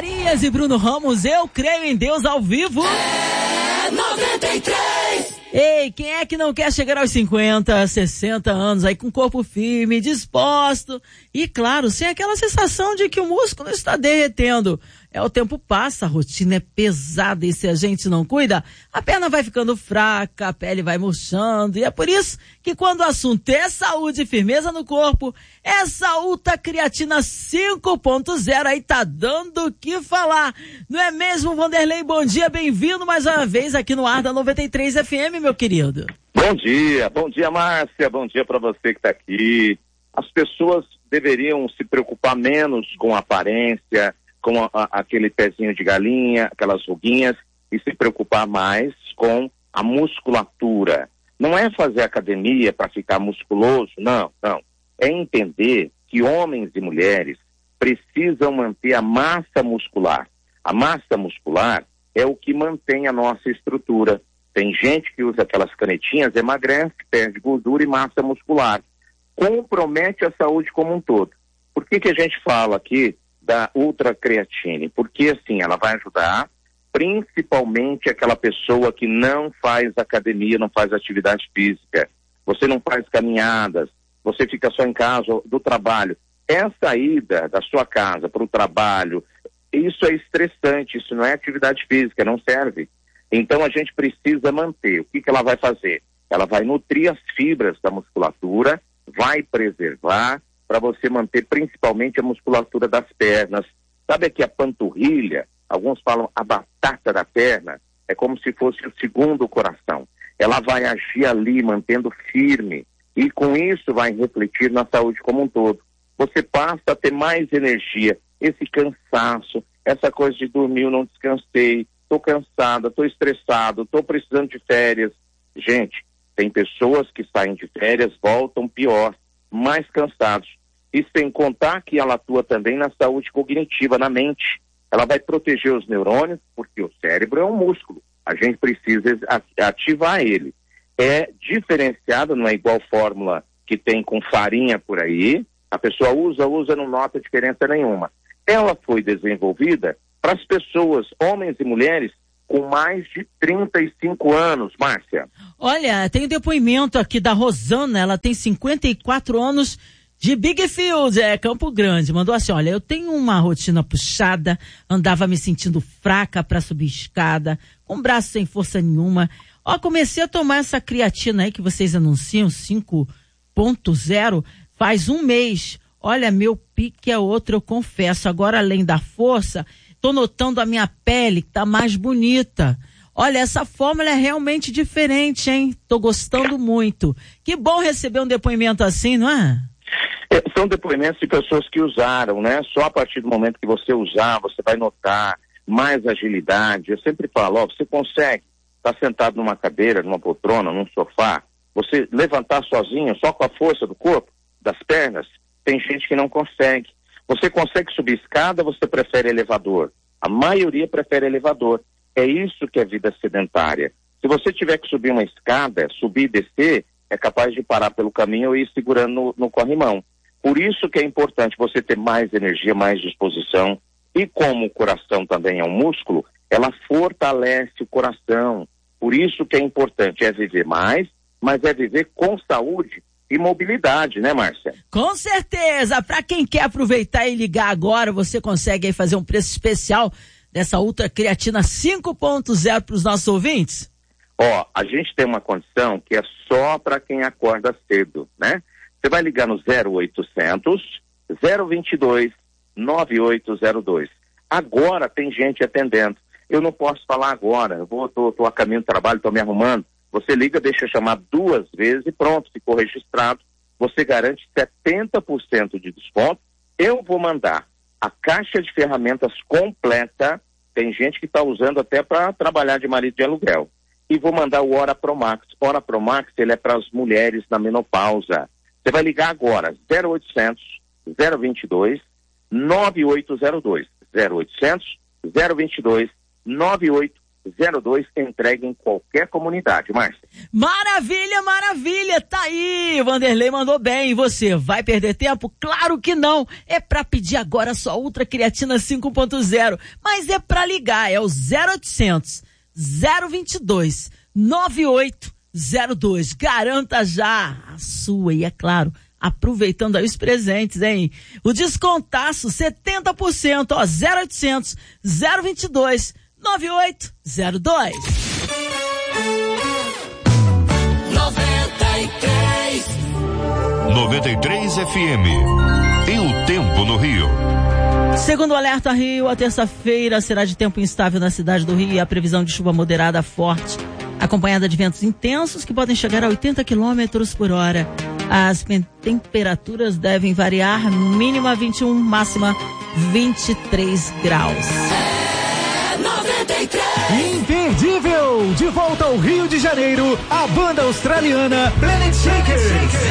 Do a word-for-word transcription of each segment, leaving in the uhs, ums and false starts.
Farias e Bruno Ramos, Eu Creio em Deus ao vivo. É noventa e três. Ei, quem é que não quer chegar aos cinquenta, sessenta anos aí com o corpo firme, disposto e, claro, sem aquela sensação de que o músculo está derretendo? É, o tempo passa, a rotina é pesada e se a gente não cuida, a perna vai ficando fraca, a pele vai murchando, e é por isso que quando o assunto é saúde e firmeza no corpo, essa Ultra Creatina cinco ponto zero aí tá dando o que falar. Não é mesmo, Vanderlei? Bom dia, bem-vindo mais uma vez aqui no ar da noventa e três F M, meu querido. Bom dia, bom dia, Márcia, bom dia para você que tá aqui. As pessoas deveriam se preocupar menos com a aparência, com a, a, aquele pezinho de galinha, aquelas ruguinhas, e se preocupar mais com a musculatura. Não é fazer academia para ficar musculoso, não, não. É entender que homens e mulheres precisam manter a massa muscular. A massa muscular é o que mantém a nossa estrutura. Tem gente que usa aquelas canetinhas, emagrece, perde gordura e massa muscular. Compromete a saúde como um todo. Por que que a gente fala aqui da Ultra Creatine? Porque assim, ela vai ajudar principalmente aquela pessoa que não faz academia, não faz atividade física. Você não faz caminhadas, você fica só em casa do trabalho. Essa ida da sua casa para o trabalho, isso é estressante, isso não é atividade física, não serve. Então a gente precisa manter. O que que ela vai fazer? Ela vai nutrir as fibras da musculatura, vai preservar, para você manter principalmente a musculatura das pernas. Sabe aqui a panturrilha? Alguns falam a batata da perna, é como se fosse o segundo coração. Ela vai agir ali, mantendo firme, e com isso vai refletir na saúde como um todo. Você passa a ter mais energia, esse cansaço, essa coisa de dormir, eu não descansei, estou cansada, estou estressado, estou precisando de férias. Gente, tem pessoas que saem de férias, voltam pior, mais cansados. E sem contar que ela atua também na saúde cognitiva, na mente. Ela vai proteger os neurônios, porque o cérebro é um músculo. A gente precisa ativar ele. É diferenciado, não é igual fórmula que tem com farinha por aí. A pessoa usa, usa, não nota diferença nenhuma. Ela foi desenvolvida para as pessoas, homens e mulheres, com mais de trinta e cinco anos, Márcia. Olha, tem um depoimento aqui da Rosana, ela tem cinquenta e quatro anos, de Big Field, é, Campo Grande. Mandou assim, olha, eu tenho uma rotina puxada, andava me sentindo fraca para subir escada, com o braço sem força nenhuma. Ó, comecei a tomar essa creatina aí que vocês anunciam, cinco ponto zero, faz um mês. Olha, meu pique é outro, eu confesso. Agora, além da força, tô notando a minha pele que tá mais bonita. Olha, essa fórmula é realmente diferente, hein? Tô gostando muito. Que bom receber um depoimento assim, não é? É, são depoimentos de pessoas que usaram, né? Só a partir do momento que você usar, você vai notar mais agilidade. Eu sempre falo, ó, você consegue estar sentado numa cadeira, numa poltrona, num sofá, você levantar sozinho, só com a força do corpo, das pernas. Tem gente que não consegue. Você consegue subir escada, você prefere elevador. A maioria prefere elevador. É isso que é vida sedentária. Se você tiver que subir uma escada, subir e descer, é capaz de parar pelo caminho ou ir segurando no, no corrimão. Por isso que é importante você ter mais energia, mais disposição. E como o coração também é um músculo, ela fortalece o coração. Por isso que é importante, é viver mais, mas é viver com saúde e mobilidade, né, Márcia? Com certeza. Para quem quer aproveitar e ligar agora, você consegue aí fazer um preço especial dessa Ultra Creatina cinco ponto zero para os nossos ouvintes? Ó, a gente tem uma condição que é só para quem acorda cedo, né? Você vai ligar no zero oitocentos, zero vinte e dois, nove oito zero dois. Agora tem gente atendendo. Eu não posso falar agora, eu vou, tô, tô a caminho do trabalho, tô me arrumando. Você liga, deixa eu chamar duas vezes e pronto, ficou registrado. Você garante setenta por cento de desconto. Eu vou mandar a caixa de ferramentas completa. Tem gente que está usando até para trabalhar de marido de aluguel. E vou mandar o Ora Pro Max. Ora Pro Max, ele é para as mulheres na menopausa. Você vai ligar agora, zero oitocentos, zero vinte e dois, nove oito zero dois. zero oitocentos, zero vinte e dois, nove oito zero dois, entregue em qualquer comunidade. Márcia. Maravilha, maravilha, tá aí, Vanderlei mandou bem. E você, vai perder tempo? Claro que não, é pra pedir agora sua Ultra Creatina cinco ponto zero, mas é pra ligar, é o zero oitocentos, zero vinte e dois, nove oito zero dois, garanta já a sua e é claro, aproveitando aí os presentes, hein? O descontaço, setenta por cento, ó, zero oitocentos, zero vinte e dois, nove oito zero dois. noventa e três. noventa e três F M. E o tempo no Rio. Segundo o Alerta Rio, a terça-feira será de tempo instável na cidade do Rio e a previsão de chuva moderada forte, acompanhada de ventos intensos que podem chegar a oitenta quilômetros por hora. As temperaturas devem variar, no mínimo a vinte e um, máxima vinte e três graus. noventa e três. Imperdível! De volta ao Rio de Janeiro, a banda australiana Planet Shakers.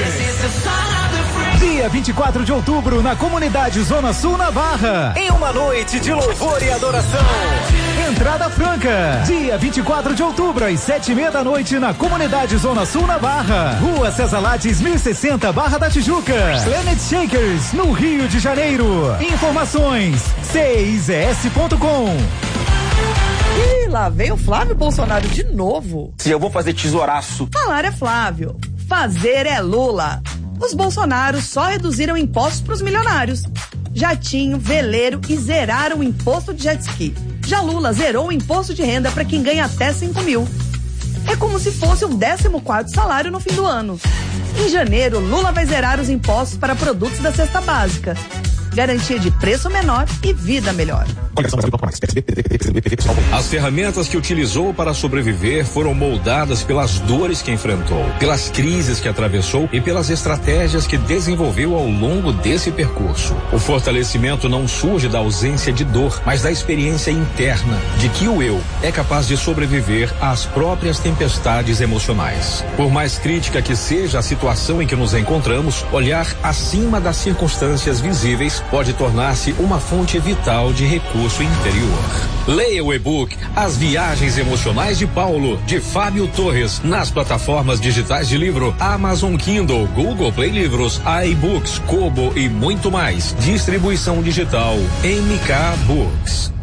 Dia vinte e quatro de outubro, na comunidade Zona Sul, na Barra. Em uma noite de louvor e adoração. Entrada franca. Dia vinte e quatro de outubro, às sete e meia da noite, na comunidade Zona Sul, na Barra. Rua César Lattes, mil e sessenta, Barra da Tijuca. Planet Shakers, no Rio de Janeiro. Informações, C I Z S ponto com. Ih, lá vem o Flávio Bolsonaro de novo. Se eu vou fazer tesouraço. Falar é Flávio, fazer é Lula. Os Bolsonaros só reduziram impostos para os milionários. Jatinho, veleiro e zeraram o imposto de jet ski. Já Lula zerou o imposto de renda para quem ganha até cinco mil. É como se fosse o décimo quarto salário no fim do ano. Em janeiro, Lula vai zerar os impostos para produtos da cesta básica. Garantia de preço menor e vida melhor. As ferramentas que utilizou para sobreviver foram moldadas pelas dores que enfrentou, pelas crises que atravessou e pelas estratégias que desenvolveu ao longo desse percurso. O fortalecimento não surge da ausência de dor, mas da experiência interna de que o eu é capaz de sobreviver às próprias tempestades emocionais. Por mais crítica que seja a situação em que nos encontramos, olhar acima das circunstâncias visíveis pode tornar-se uma fonte vital de recurso interior. Leia o e-book As Viagens Emocionais de Paulo, de Fábio Torres, nas plataformas digitais de livro Amazon Kindle, Google Play Livros, iBooks, Kobo e muito mais. Distribuição digital M K Books.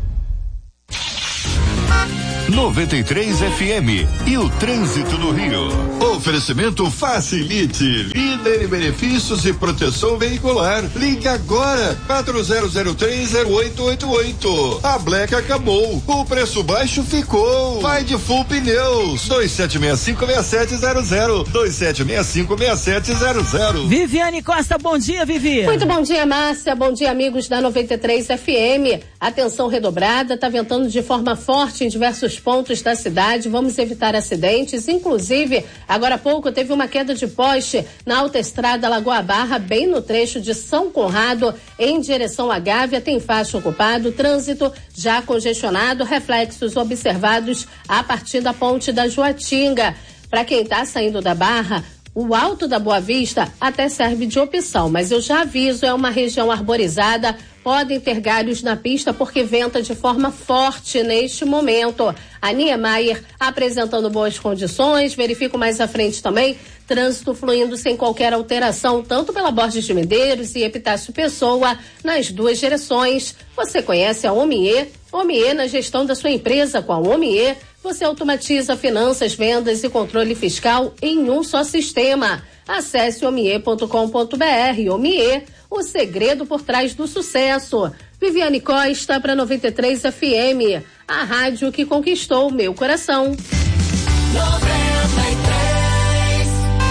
noventa e três F M e o trânsito no Rio. Oferecimento Facilite, líder em benefícios e proteção veicular. Ligue agora, quatro zero zero três zero oito oito oito. A Black acabou, o preço baixo ficou. Vai de Full Pneus, dois sete seis cinco seis sete zero zero, dois sete seis cinco seis sete zero zero. Viviane Costa, bom dia, Vivi. Muito bom dia, Márcia, bom dia, amigos da noventa e três F M. Atenção redobrada, tá ventando de forma forte em diversos pontos da cidade, vamos evitar acidentes, inclusive, agora há pouco teve uma queda de poste na autoestrada Lagoa Barra, bem no trecho de São Conrado, em direção à Gávea, tem faixa ocupado, trânsito já congestionado, reflexos observados a partir da ponte da Joatinga. Para quem está saindo da Barra, o Alto da Boa Vista até serve de opção, mas eu já aviso, é uma região arborizada, podem ter galhos na pista porque venta de forma forte neste momento. A Niemeyer apresentando boas condições, verifico mais à frente também, trânsito fluindo sem qualquer alteração, tanto pela Borges de Medeiros e Epitácio Pessoa, nas duas direções. Você conhece a Omie? Omie na gestão da sua empresa. Com a Omie, você automatiza finanças, vendas e controle fiscal em um só sistema. Acesse omie ponto com ponto br. Omie, o segredo por trás do sucesso. Viviane Costa para noventa e três F M, a rádio que conquistou o meu coração. noventa e três.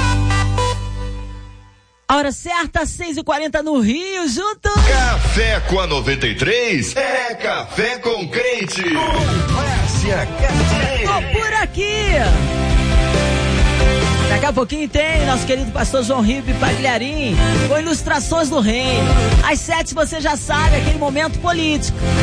A hora certa, seis e quarenta no Rio, junto. Café com a noventa e três é café com crente. Com Márcia Cartier. Tô por aqui. Daqui a pouquinho tem nosso querido pastor João Ribe Pagliarim com ilustrações do reino. Às sete você já sabe, aquele momento político.